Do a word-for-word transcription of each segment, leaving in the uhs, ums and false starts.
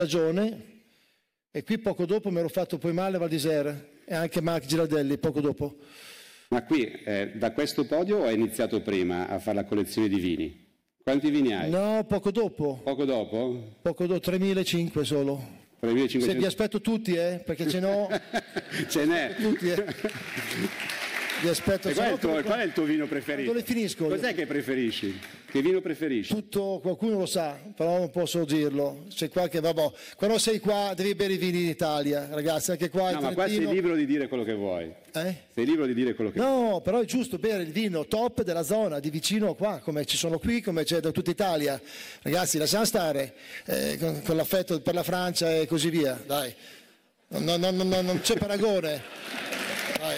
ragione, e qui poco dopo mi ero fatto poi male a Val d'Isère e anche Marc Girardelli poco dopo. Ma qui eh, da questo podio hai iniziato prima a fare la collezione di vini? Quanti vini hai? No, poco dopo. Poco dopo? Poco dopo, tremilacinquecento solo. tremilacinquecento. Se vi aspetto tutti, eh, perché ce n'ho. Ce n'è. Tutti, eh. Vi aspetto. E qual, è il tuo, qual è il tuo vino preferito? Dove finisco? Cos'è che preferisci? Che vino preferisci? Tutto, qualcuno lo sa, però non posso dirlo. C'è qualche, vabbè. Quando sei qua devi bere i vini in Italia, ragazzi, anche qua. No, ma qua sei libero di dire quello che vuoi. Eh? Sei libero di dire quello che no, vuoi. No, però è giusto bere il vino top della zona, di vicino qua, come ci sono qui, come c'è da tutta Italia. Ragazzi, lasciamo stare eh, con, con l'affetto per la Francia e così via, dai. No, no, no, no, non c'è paragone. Dai.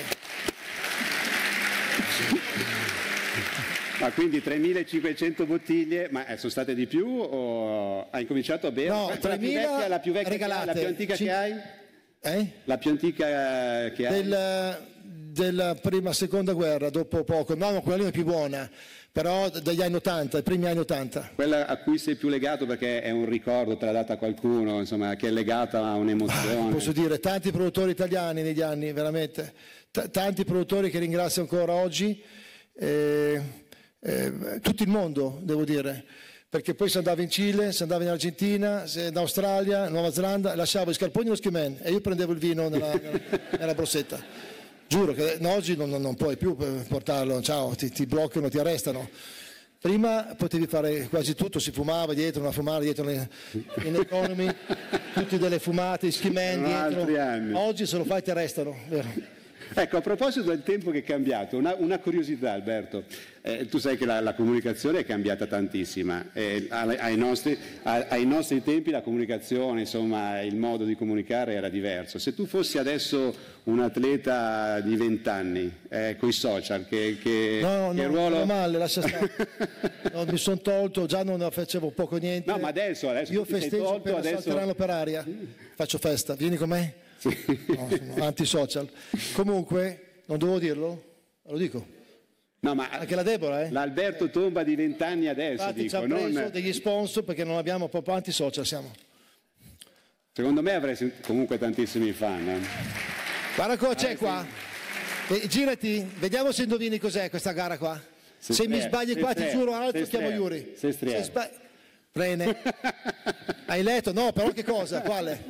Ma quindi tremilacinquecento bottiglie, ma sono state di più o hai cominciato a bere? No, la più vecchia, la più vecchia regalate. Che hai, la più antica Cin- che hai? Eh? La più antica che hai? Del, della prima, seconda guerra, dopo poco. No, quella lì è più buona, però dagli anni ottanta, i primi anni ottanta. Quella a cui sei più legato perché è un ricordo, te l'ha data qualcuno, insomma, che è legata a un'emozione. Ah, posso dire, tanti produttori italiani negli anni, veramente. T- tanti produttori che ringrazio ancora oggi. Eh, Eh, tutto il mondo, devo dire, perché poi si andava in Cile, si andava in Argentina, in Australia, Nuova Zelanda, lasciavo i scarponi e lo skiman e io prendevo il vino nella, nella, nella borsetta. Giuro che no, oggi non, non puoi più portarlo, ciao, ti, ti bloccano, ti arrestano. Prima potevi fare quasi tutto, si fumava dietro, una fumare dietro le, in economy, tutti delle fumate, skiman dietro. Oggi se lo fai ti arrestano, vero? Ecco, a proposito del tempo che è cambiato, una, una curiosità Alberto, eh, tu sai che la, la comunicazione è cambiata tantissima, eh, ai, nostri, ai nostri tempi la comunicazione, insomma il modo di comunicare era diverso. Se tu fossi adesso un atleta di vent'anni, eh, con i social, che, che, no, che no, ruolo... No, male, lascia stare. No, mi sono tolto, già non facevo poco niente. No, ma adesso, adesso io festeggio tolto, per adesso... salteranno per aria, faccio festa, vieni con me? Sì. No, sono anti-social. Comunque, non devo dirlo? Lo dico. No, ma anche la Deborah, eh? L'Alberto Tomba di vent'anni adesso. Infatti dico, ci ha preso non... degli sponsor perché non abbiamo proprio anti-social, siamo. Secondo me avrei comunque tantissimi fan. Eh. Guarda cosa c'è eh, qua. Sì. E, girati, vediamo se indovini cos'è questa gara qua. Se, se mi sbagli qua ti giuro altro chiamo Yuri. Se se sbagli... Prene. Hai letto? No, però che cosa? Quale?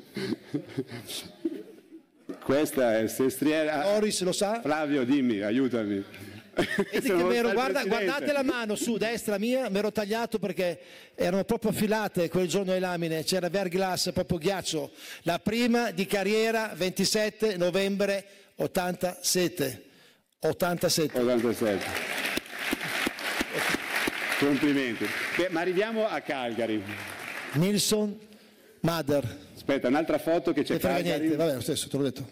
Questa è Sestriera. Loris lo sa? Flavio, dimmi, aiutami. Vedi che mero, guarda, guardate la mano su destra mia, mi ero tagliato perché erano proprio affilate quel giorno le lamine, c'era verglass, proprio ghiaccio. La prima di carriera, ventisette novembre ottantasette. ottantasette. ottantasette. Complimenti. Ma arriviamo a Calgary. Nilsson Mother. Aspetta, un'altra foto che c'è che frega Calgary. Niente, vabbè, lo stesso, te l'ho detto.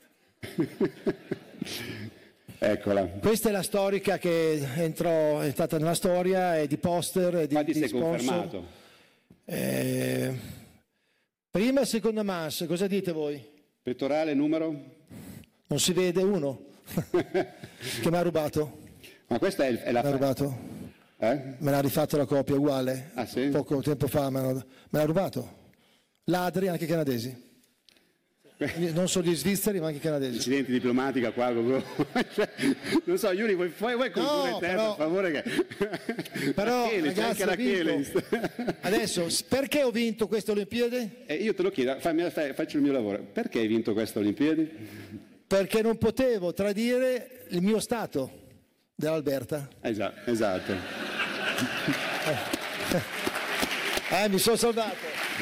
Eccola. Questa è la storica che entrò, è stata nella storia, è di poster, è di, Infatti di sei sponsor. confermato. Eh, prima e seconda mass, cosa dite voi? Pettorale numero? Non si vede uno. Che mi ha rubato. Ma questa è, è la... Mi ha rubato. Eh? Me l'ha rifatto la copia uguale, ah, sì? poco tempo fa me l'ha, me l'ha rubato. Ladri anche canadesi, non solo gli svizzeri ma anche canadesi. Incidenti diplomatica qua, non so, Yuri, vuoi, vuoi condurre no, te però, per favore? Che... Però Achille, ragazzi, anche vinto. Adesso, perché ho vinto queste Olimpiadi? Eh, io te lo chiedo, fammi, faccio il mio lavoro, perché hai vinto queste Olimpiadi? Perché non potevo tradire il mio stato dell'Alberta. Esatto, esatto. Eh, mi sono salvato.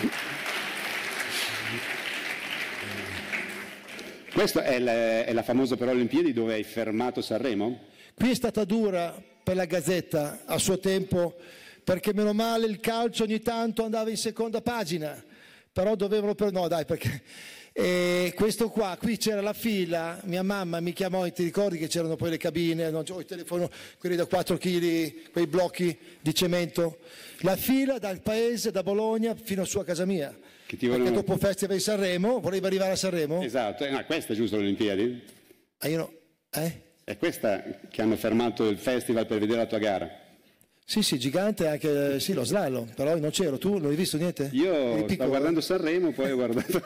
Questa è la, è la famosa però Olimpiadi dove hai fermato Sanremo? Qui è stata dura per la Gazzetta a suo tempo, perché meno male il calcio ogni tanto andava in seconda pagina, però dovevano per no dai perché e questo qua, qui c'era la fila, mia mamma mi chiamò, ti ricordi che c'erano poi le cabine, non c'ho il telefono, quelli da quattro chili, quei blocchi di cemento, la fila dal paese, da Bologna fino a sua casa mia, che ti perché volevo... dopo Festival di Sanremo, volevi arrivare a Sanremo? Esatto, eh, no, questa è giusto l'Olimpiadi? Ah, io no, eh? È questa che hanno fermato il festival per vedere la tua gara? Sì, sì, gigante anche sì, lo slalom, però non c'ero, tu non hai visto niente? Io stavo guardando Sanremo, poi ho guardato